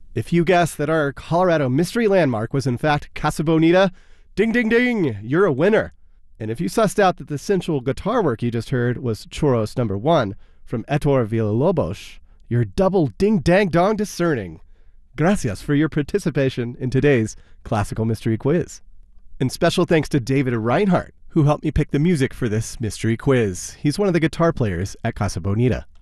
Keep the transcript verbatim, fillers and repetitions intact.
If you guessed that our Colorado mystery landmark was in fact Casa Bonita, ding, ding, ding, you're a winner. And if you sussed out that the sensual guitar work you just heard was Churros number one from Ettore Villalobos, you're double ding-dang-dong discerning. Gracias for your participation in today's Classical Mystery Quiz. And special thanks to David Reinhardt, who helped me pick the music for this mystery quiz. He's one of the guitar players at Casa Bonita.